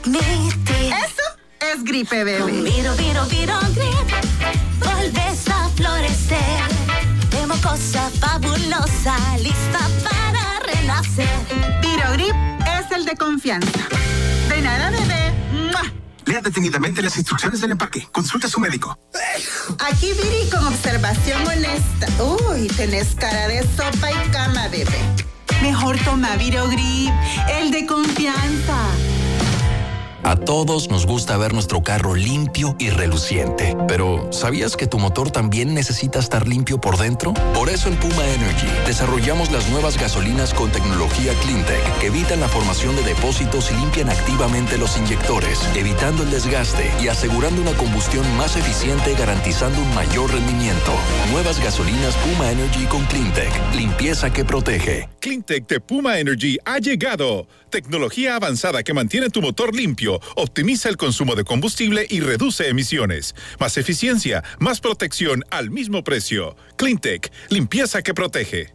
Miti. Eso es gripe, bebé. Con Virogrip, volves a florecer. De mocosa fabulosa, lista para renacer. Virogrip es el de confianza. De nada, bebé. ¡Mua! Lea detenidamente las instrucciones del empaque. Consulta a su médico. Aquí, Viri, con observación honesta. Uy, tenés cara de sopa y cama, bebé. Mejor toma Virogrip, el de confianza. A todos nos gusta ver nuestro carro limpio y reluciente. Pero, ¿sabías que tu motor también necesita estar limpio por dentro? Por eso en Puma Energy desarrollamos las nuevas gasolinas con tecnología CleanTech que evitan la formación de depósitos y limpian activamente los inyectores, evitando el desgaste y asegurando una combustión más eficiente, garantizando un mayor rendimiento. Nuevas gasolinas Puma Energy con CleanTech. Limpieza que protege. CleanTech de Puma Energy ha llegado. Tecnología avanzada que mantiene tu motor limpio, optimiza el consumo de combustible y reduce emisiones. Más eficiencia, más protección al mismo precio. CleanTech, limpieza que protege.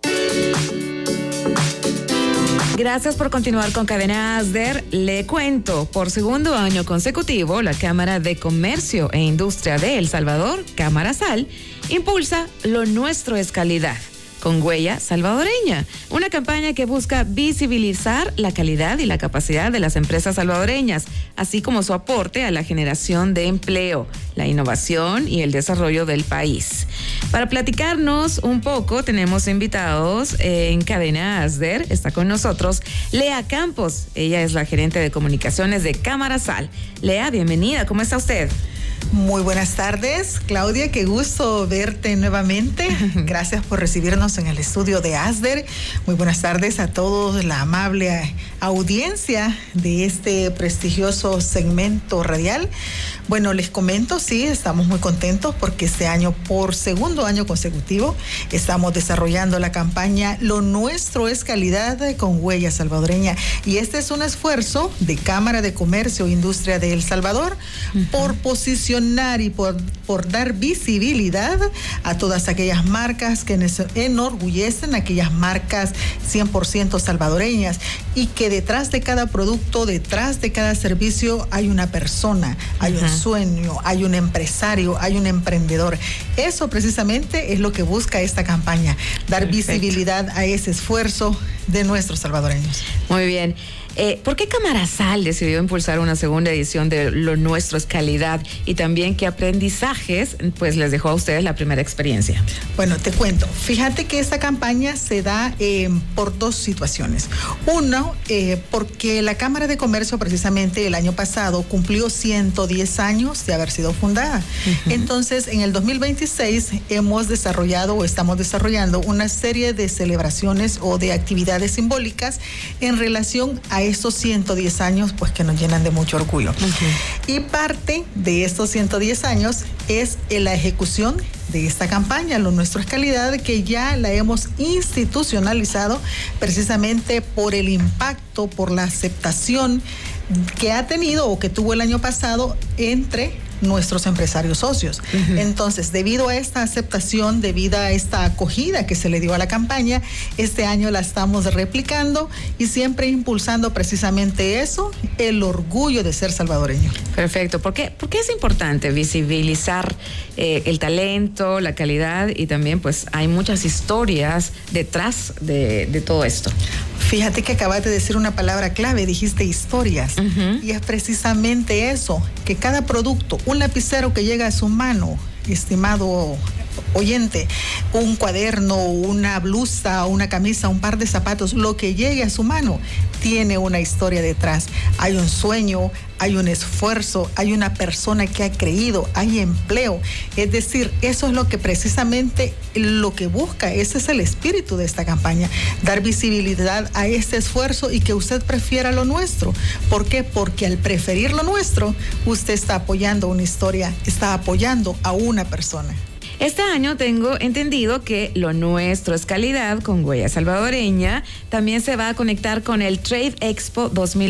Gracias por continuar con Cadena Asder. Le cuento, por segundo año consecutivo, la Cámara de Comercio e Industria de El Salvador, Cámarasal, impulsa Lo Nuestro es Calidad, con huella salvadoreña, una campaña que busca visibilizar la calidad y la capacidad de las empresas salvadoreñas, así como su aporte a la generación de empleo, la innovación y el desarrollo del país. Para platicarnos un poco, tenemos invitados en Cadena Asder. Está con nosotros Lea Campos. Ella es la gerente de comunicaciones de Cámarasal. Lea, bienvenida. ¿Cómo está usted? Muy buenas tardes, Claudia, qué gusto verte nuevamente. Gracias por recibirnos en el estudio de Asder. Muy buenas tardes a todos, la amable audiencia de este prestigioso segmento radial. Bueno, les comento, sí, estamos muy contentos porque este año, por segundo año consecutivo, estamos desarrollando la campaña Lo Nuestro es Calidad con huella salvadoreña. Y este es un esfuerzo de Cámara de Comercio e Industria de El Salvador por posicionar y por dar visibilidad a todas aquellas marcas que enorgullecen, aquellas marcas 100% salvadoreñas, y que detrás de cada producto, detrás de cada servicio hay una persona, hay un sueño, hay un empresario, hay un emprendedor. Eso precisamente es lo que busca esta campaña, dar visibilidad a ese esfuerzo de nuestros salvadoreños. Muy bien. ¿Por qué Cámarasal decidió impulsar una segunda edición de Lo Nuestro es Calidad? Y también, ¿qué aprendizajes pues les dejó a ustedes la primera experiencia? Bueno, te cuento. Fíjate que esta campaña se da por dos situaciones. Uno, porque la Cámara de Comercio precisamente el año pasado cumplió 110 años de haber sido fundada. Entonces, en el 2026 hemos desarrollado o estamos desarrollando una serie de celebraciones o de actividades simbólicas en relación a estos 110 años, pues que nos llenan de mucho orgullo. Y parte de estos 110 años es la ejecución de esta campaña, Lo Nuestro es Calidad, que ya la hemos institucionalizado precisamente por el impacto, por la aceptación que ha tenido o que tuvo el año pasado entre nuestros empresarios socios. Entonces, debido a esta aceptación, debido a esta acogida que se le dio a la campaña, este año la estamos replicando y siempre impulsando precisamente eso, el orgullo de ser salvadoreño. Perfecto. ¿Por qué es importante visibilizar el talento, la calidad, y también pues hay muchas historias detrás de todo esto? Fíjate que acabas de decir una palabra clave, dijiste historias, y es precisamente eso, que cada producto, un lapicero que llega a su mano, estimado oyente, un cuaderno, una blusa, una camisa, un par de zapatos, lo que llegue a su mano tiene una historia detrás. Hay un sueño, hay un esfuerzo, hay una persona que ha creído, hay empleo. Es decir, eso es lo que precisamente lo que busca, ese es el espíritu de esta campaña, dar visibilidad a este esfuerzo y que usted prefiera lo nuestro. ¿Por qué? Porque al preferir lo nuestro, usted está apoyando una historia, está apoyando a una persona. Este año tengo entendido que Lo Nuestro es Calidad con huella salvadoreña también se va a conectar con el Trade Expo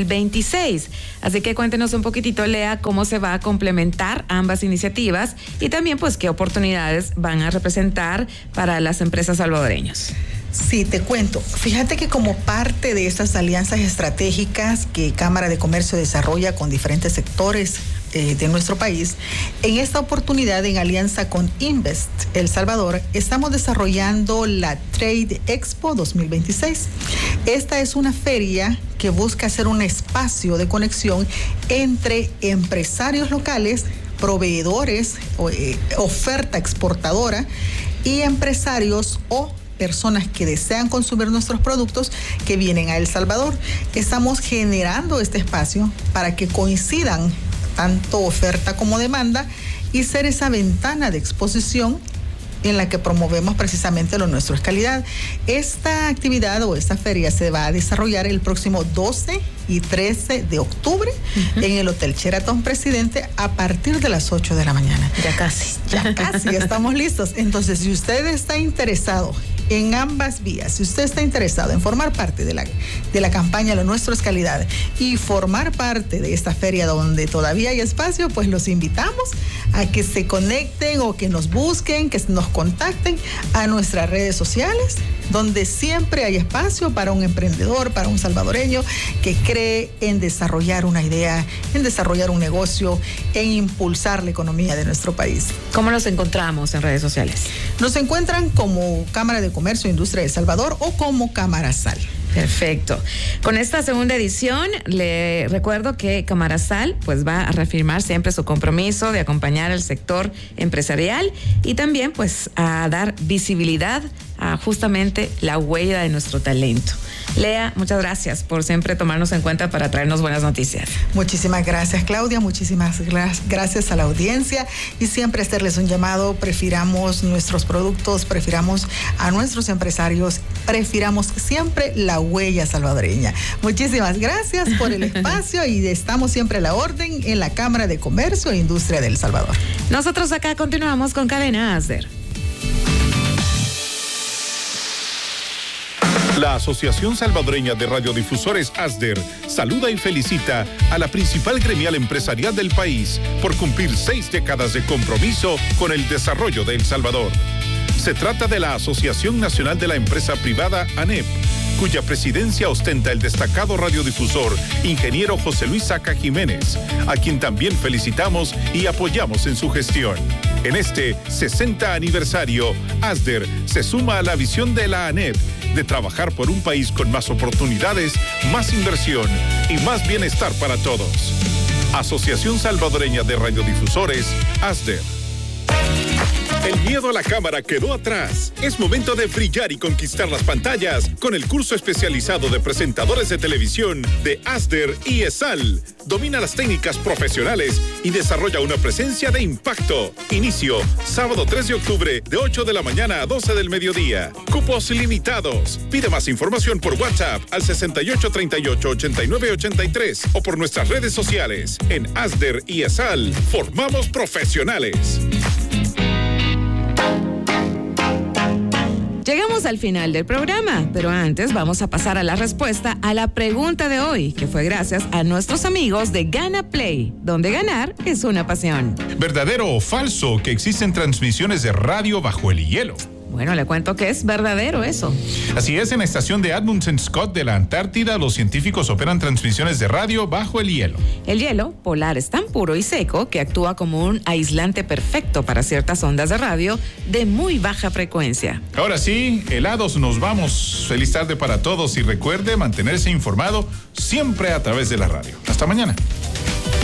2026. Así que cuéntenos un poquitito, Lea, cómo se va a complementar ambas iniciativas y también pues qué oportunidades van a representar para las empresas salvadoreñas. Sí, te cuento. Fíjate que como parte de estas alianzas estratégicas que Cámara de Comercio desarrolla con diferentes sectores de nuestro país, en esta oportunidad, en alianza con Invest El Salvador, estamos desarrollando la Trade Expo 2026. Esta es una feria que busca ser un espacio de conexión entre empresarios locales, proveedores, oferta exportadora y empresarios o personas que desean consumir nuestros productos que vienen a El Salvador. Estamos generando este espacio para que coincidan tanto oferta como demanda y ser esa ventana de exposición en la que promovemos precisamente lo nuestro es calidad. Esta actividad o esta feria se va a desarrollar el próximo 12 y 13 de octubre en el Hotel Sheraton Presidente a partir de las 8 de la mañana. Ya casi. Ya estamos listos. Entonces, si usted está interesado en ambas vías, si usted está interesado en formar parte de la campaña Lo Nuestro es Calidad y formar parte de esta feria donde todavía hay espacio, pues los invitamos a que se conecten o que nos busquen, que nos contacten a nuestras redes sociales, donde siempre hay espacio para un emprendedor, para un salvadoreño que cree en desarrollar una idea, en desarrollar un negocio, en impulsar la economía de nuestro país. ¿Cómo nos encontramos en redes sociales? Nos encuentran como Cámara de Comercio e Industria de El Salvador o como Camarasal. Perfecto. Con esta segunda edición, le recuerdo que Camarasal pues va a reafirmar siempre su compromiso de acompañar al sector empresarial y también pues a dar visibilidad a justamente la huella de nuestro talento. Lea, muchas gracias por siempre tomarnos en cuenta para traernos buenas noticias. Muchísimas gracias, Claudia. Muchísimas gracias a la audiencia y siempre hacerles un llamado. Prefiramos nuestros productos, prefiramos a nuestros empresarios, prefiramos siempre la huella salvadoreña. Muchísimas gracias por el espacio y estamos siempre a la orden en la Cámara de Comercio e Industria de El Salvador. Nosotros acá continuamos con Cadena ASDER. La Asociación Salvadoreña de Radiodifusores ASDER saluda y felicita a la principal gremial empresarial del país por cumplir 6 décadas de compromiso con el desarrollo de El Salvador. Se trata de la Asociación Nacional de la Empresa Privada ANEP, cuya presidencia ostenta el destacado radiodifusor ingeniero José Luis Saca Jiménez, a quien también felicitamos y apoyamos en su gestión. En este 60 aniversario, ASDER se suma a la visión de la ANEP de trabajar por un país con más oportunidades, más inversión y más bienestar para todos. Asociación Salvadoreña de Radiodifusores, ASDER. El miedo a la cámara quedó atrás. Es momento de brillar y conquistar las pantallas con el curso especializado de presentadores de televisión de ASDER y ESAL. Domina las técnicas profesionales y desarrolla una presencia de impacto. Inicio sábado 3 de octubre de 8 de la mañana a 12 del mediodía. Cupos limitados. Pide más información por WhatsApp al 6838-8983 o por nuestras redes sociales. En ASDER y ESAL formamos profesionales. Llegamos al final del programa, pero antes vamos a pasar a la respuesta a la pregunta de hoy, que fue gracias a nuestros amigos de Gana Play, donde ganar es una pasión. ¿Verdadero o falso que existen transmisiones de radio bajo el hielo? Bueno, le cuento que es verdadero eso. Así es, en la estación de Amundsen Scott de la Antártida, los científicos operan transmisiones de radio bajo el hielo. El hielo polar es tan puro y seco que actúa como un aislante perfecto para ciertas ondas de radio de muy baja frecuencia. Ahora sí, helados, nos vamos. Feliz tarde para todos y recuerde mantenerse informado siempre a través de la radio. Hasta mañana.